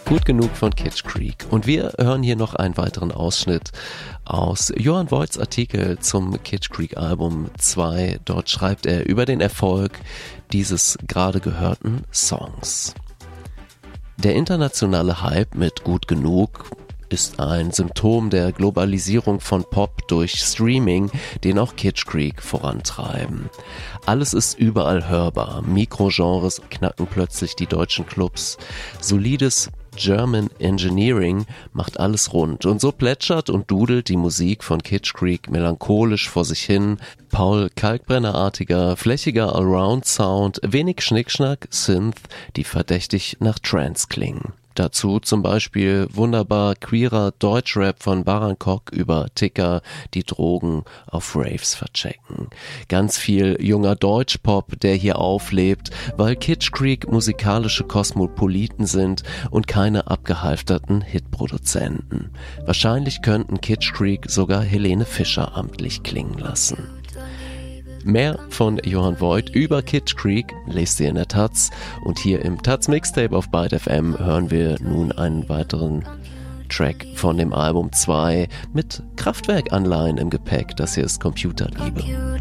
Gut genug von Kitsch Creek. Und wir hören hier noch einen weiteren Ausschnitt aus Johann Voigts Artikel zum Kitsch Creek Album 2. Dort schreibt er über den Erfolg dieses gerade gehörten Songs. Der internationale Hype mit Gut genug ist ein Symptom der Globalisierung von Pop durch Streaming, den auch Kitsch Creek vorantreiben. Alles ist überall hörbar. Mikrogenres knacken plötzlich die deutschen Clubs. Solides German Engineering macht alles rund. Und so plätschert und dudelt die Musik von Kitsch Creek melancholisch vor sich hin. Paul Kalkbrenner-artiger, flächiger Allround-Sound, wenig Schnickschnack, Synth, die verdächtig nach Trance klingen. Dazu zum Beispiel wunderbar queerer Deutschrap von Barankok über Ticker, die Drogen auf Raves verchecken. Ganz viel junger Deutschpop, der hier auflebt, weil Kitsch Creek musikalische Kosmopoliten sind und keine abgehalfterten Hitproduzenten. Wahrscheinlich könnten Kitsch Creek sogar Helene Fischer amtlich klingen lassen. Mehr von Johann Voigt über Kitsch Creek lest ihr in der Taz, und hier im Taz Mixtape auf Byte FM hören wir nun einen weiteren Track von dem Album 2 mit Kraftwerk-Anleihen im Gepäck. Das hier ist Computerliebe.